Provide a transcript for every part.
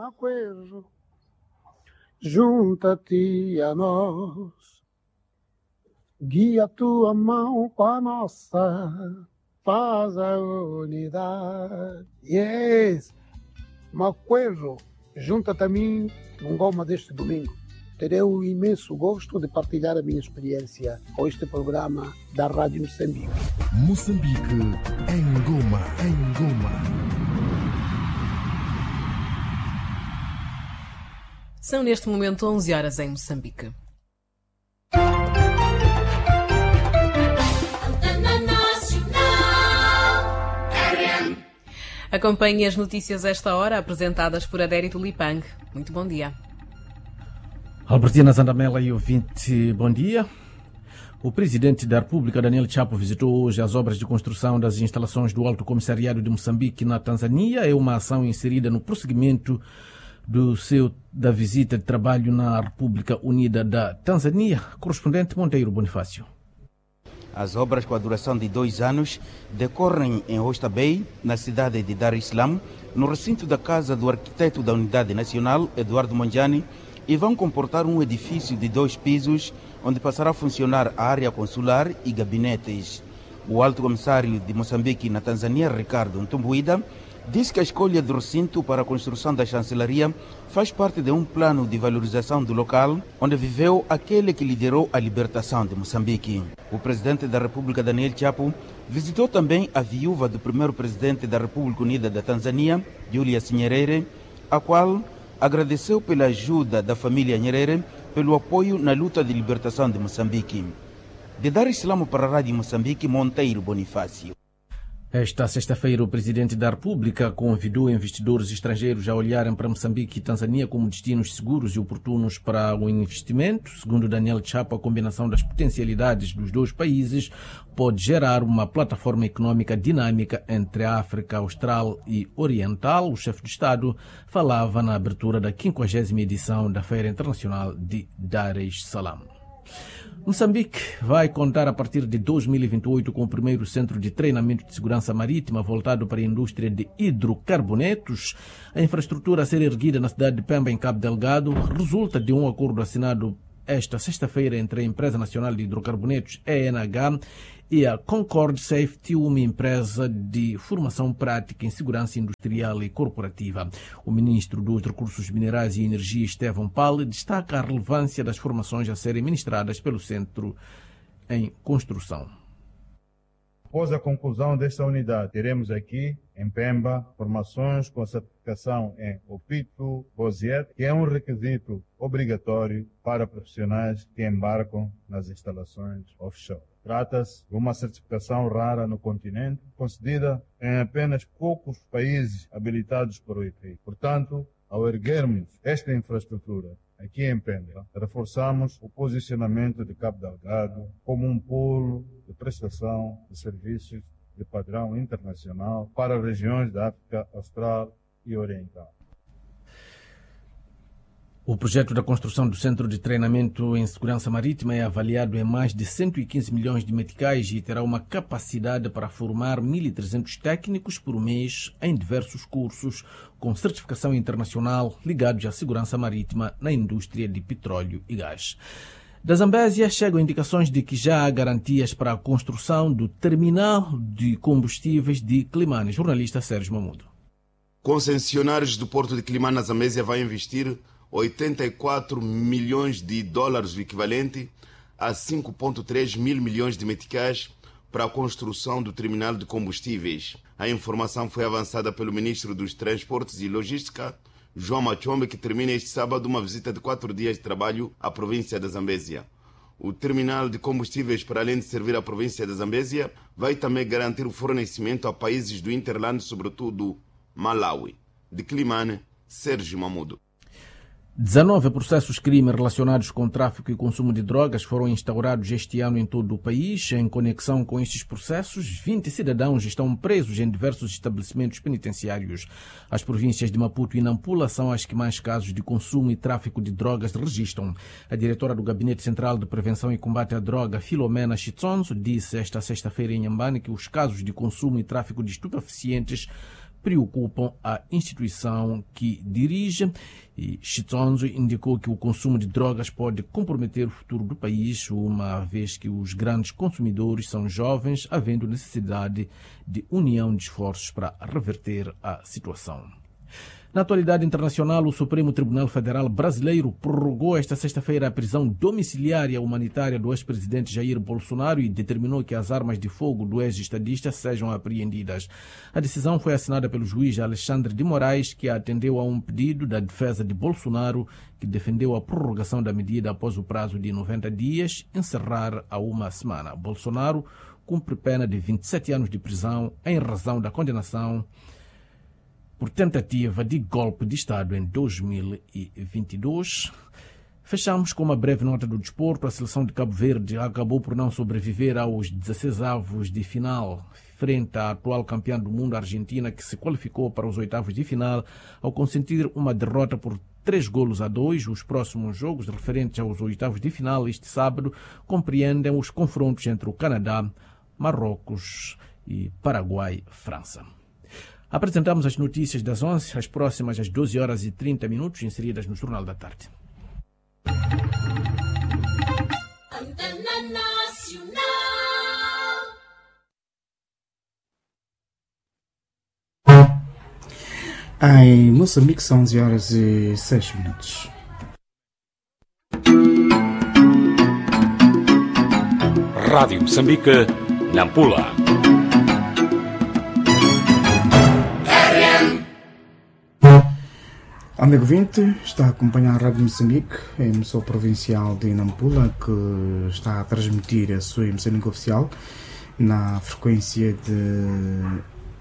Maquejo, junta-te a nós, guia a tua mão com a nossa, faz a unidade. Yes, Maquejo, junta-te a mim num goma deste domingo. Terei o imenso gosto de partilhar a minha experiência com este programa da Rádio Moçambique. Moçambique em Goma, em Goma. São neste momento 11 horas em Moçambique. Acompanhe as notícias a esta hora, apresentadas por Adérito Lipang. Muito bom dia. Albertina Zandamela e ouvinte, bom dia. O presidente da República, Daniel Chapo, visitou hoje as obras de construção das instalações do Alto Comissariado de Moçambique na Tanzânia. É uma ação inserida no prosseguimento da visita de trabalho na República Unida da Tanzânia. Correspondente Monteiro Bonifácio. As obras, com a duração de 2 anos, decorrem em Oyster Bay, na cidade de Dar es Salaam, no recinto da casa do arquiteto da Unidade Nacional, Eduardo Mondlane, e vão comportar um edifício de 2 pisos, onde passará a funcionar a área consular e gabinetes. O alto comissário de Moçambique na Tanzânia, Ricardo Ntumbuida, disse que a escolha do recinto para a construção da chancelaria faz parte de um plano de valorização do local, onde viveu aquele que liderou a libertação de Moçambique. O presidente da República, Daniel Chapo, visitou também a viúva do primeiro presidente da República Unida da Tanzânia, Julius Nyerere, a qual agradeceu pela ajuda da família Nyerere pelo apoio na luta de libertação de Moçambique. De Dar es Salaam para a Rádio Moçambique, Monteiro Bonifácio. Esta sexta-feira, o presidente da República convidou investidores estrangeiros a olharem para Moçambique e Tanzânia como destinos seguros e oportunos para o investimento. Segundo Daniel Chapo, a combinação das potencialidades dos dois países pode gerar uma plataforma econômica dinâmica entre a África Austral e Oriental. O chefe de Estado falava na abertura da 50ª edição da Feira Internacional de Dar es Salaam. Moçambique vai contar a partir de 2028 com o primeiro centro de treinamento de segurança marítima voltado para a indústria de hidrocarbonetos. A infraestrutura a ser erguida na cidade de Pemba, em Cabo Delgado, resulta de um acordo assinado esta sexta-feira entre a Empresa Nacional de Hidrocarbonetos, ENH, e a Concord Safety, uma empresa de formação prática em segurança industrial e corporativa. O ministro dos Recursos Minerais e Energia, Estevão Pale, destaca a relevância das formações a serem ministradas pelo centro em construção. Após a conclusão desta unidade, teremos aqui em Pemba formações com certificação em OPITO, BOSIET, que é um requisito obrigatório para profissionais que embarcam nas instalações offshore. Trata-se de uma certificação rara no continente, concedida em apenas poucos países habilitados para o efeito. Portanto, ao erguermos esta infraestrutura aqui em Pemba, reforçamos o posicionamento de Cabo Delgado como um polo de prestação de serviços de padrão internacional para regiões da África Austral e Oriental. O projeto da construção do Centro de Treinamento em Segurança Marítima é avaliado em mais de 115 milhões de meticais e terá uma capacidade para formar 1.300 técnicos por mês em diversos cursos com certificação internacional ligados à segurança marítima na indústria de petróleo e gás. Da Zambésia chegam indicações de que já há garantias para a construção do terminal de combustíveis de Climane. Jornalista Sérgio Mamudo. Concessionários do Porto de Climane, na Zambésia, vai investir 84 milhões de dólares, o equivalente a 5,3 mil milhões de meticais, para a construção do terminal de combustíveis. A informação foi avançada pelo ministro dos Transportes e Logística, João Machombe, que termina este sábado uma visita de 4 dias de trabalho à província da Zambésia. O terminal de combustíveis, para além de servir à província da Zambésia, vai também garantir o fornecimento a países do Interland, sobretudo Malawi. De Climane, Sérgio Mamudo. 19 processos crime relacionados com tráfico e consumo de drogas foram instaurados este ano em todo o país. Em conexão com estes processos, 20 cidadãos estão presos em diversos estabelecimentos penitenciários. As províncias de Maputo e Nampula são as que mais casos de consumo e tráfico de drogas registram. A diretora do Gabinete Central de Prevenção e Combate à Droga, Filomena Chitsonso, disse esta sexta-feira em Inhambane que os casos de consumo e tráfico de estupefacientes preocupam a instituição que dirige. E Chitonzo indicou que o consumo de drogas pode comprometer o futuro do país, uma vez que os grandes consumidores são jovens, havendo necessidade de união de esforços para reverter a situação. Na atualidade internacional, o Supremo Tribunal Federal Brasileiro prorrogou esta sexta-feira a prisão domiciliária humanitária do ex-presidente Jair Bolsonaro e determinou que as armas de fogo do ex-estadista sejam apreendidas. A decisão foi assinada pelo juiz Alexandre de Moraes, que atendeu a um pedido da defesa de Bolsonaro, que defendeu a prorrogação da medida após o prazo de 90 dias encerrar a uma semana. Bolsonaro cumpre pena de 27 anos de prisão em razão da condenação por tentativa de golpe de Estado em 2022. Fechamos com uma breve nota do desporto. A seleção de Cabo Verde acabou por não sobreviver aos 16avos de final frente à atual campeã do mundo, a Argentina, que se qualificou para os 8avos de final ao consentir uma derrota por 3-2. Os próximos jogos referentes aos 8avos de final este sábado compreendem os confrontos entre o Canadá, Marrocos e Paraguai-França. Apresentamos as notícias das 11, as próximas às 12h30, inseridas no Jornal da Tarde. Antena Nacional. Em Moçambique são 11h06. Rádio Moçambique, Nampula. Amigo 20, está a acompanhar a Rádio Moçambique, a emissão provincial de Nampula, que está a transmitir a sua emissão oficial na frequência de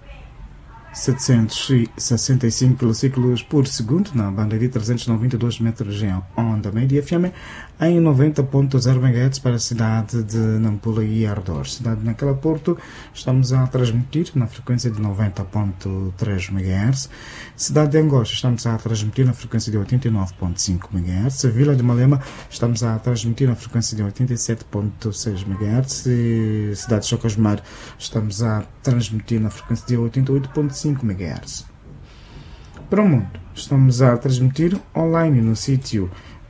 765 km por segundo, na banda de 392 metros em onda média, FM em 90.0 MHz para a cidade de Nampula e arredores. Cidade de Naquela Porto, estamos a transmitir na frequência de 90.3 MHz. Cidade de Angosta, estamos a transmitir na frequência de 89.5 MHz. Vila de Malema, estamos a transmitir na frequência de 87.6 MHz. E cidade de Chocosmar, estamos a transmitir na frequência de 88.5 MHz. Para o mundo, estamos a transmitir online no sítio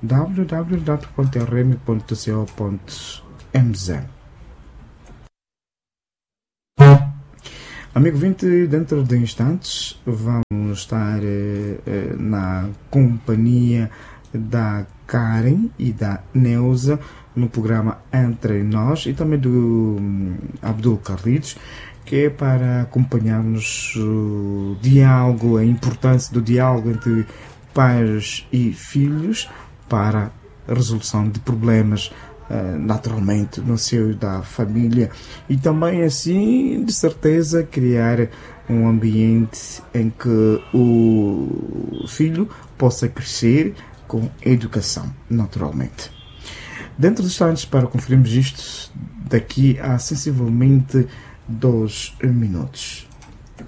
www.rm.co.mz. Amigo 20, dentro de instantes vamos estar na companhia da Karen e da Neuza no programa Entre Nós e também do Abdul Carlitos, que é para acompanharmos o diálogo, a importância do diálogo entre pais e filhos para a resolução de problemas naturalmente no seio da família e também assim de certeza criar um ambiente em que o filho possa crescer com educação naturalmente. Dentro dos instantes para conferirmos isto daqui a sensivelmente 2 minutos.